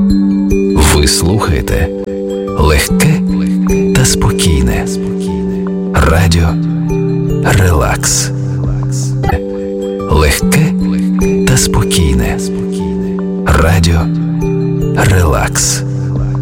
Ви слухаєте легке та спокійне радіо Релакс. Легке та спокійне радіо Релакс.